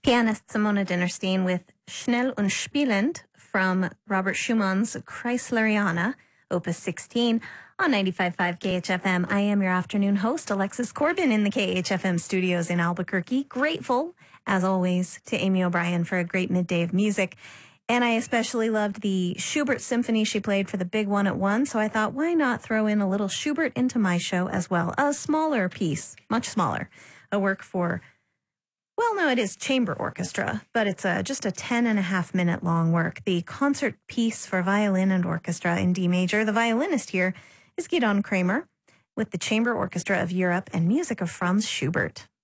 Pianist Simona Dinnerstein with Schnell und Spielend from Robert Schumann's Kreisleriana, Opus 16, on 95.5 KHFM. I am your afternoon host, Alexis Corbin, in the KHFM studios in Albuquerque. Grateful, as always, to Amy O'Brien for a great midday of music. And I especially loved the Schubert symphony she played for the Big One at One, so I thought, why not throw in a little Schubert into my show as well? A smaller piece, much smaller, a work for... Well, no, it is chamber orchestra, but it's just a 10.5-minute long work. The concert piece for violin and orchestra in D major. The violinist here is Gidon Kramer with the Chamber Orchestra of Europe and music of Franz Schubert.